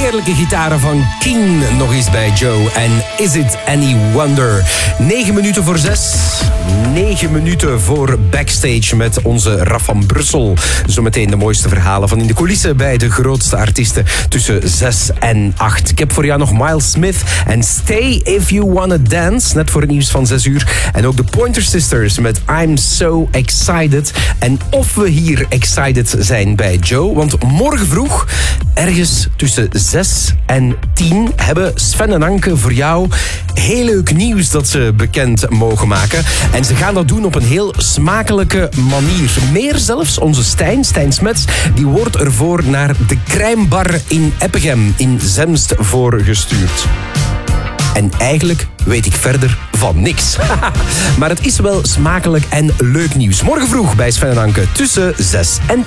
heerlijke gitaren van Keen nog eens bij Joe. En Is It Any Wonder? 9 minuten voor 6. 9 minuten voor Backstage met onze Raf van Brussel. Zometeen de mooiste verhalen van in de coulissen bij de grootste artiesten tussen 6 en 8. Ik heb voor jou nog Miles Smith en Stay If You Wanna Dance, net voor het nieuws van 6 uur. En ook de Pointer Sisters met I'm So Excited. En of we hier excited zijn bij Joe, want morgen vroeg, ergens tussen 6 en 10, hebben Sven en Anke voor jou heel leuk nieuws dat ze bekend mogen maken. En ze gaan dat doen op een heel smakelijke manier. Meer zelfs, onze Stijn Smets, die wordt ervoor naar de Crème Bar in Eppegem in Zemst voorgestuurd. En eigenlijk weet ik verder van niks. Maar het is wel smakelijk en leuk nieuws. Morgen vroeg bij Sven en Anke tussen 6 en 10.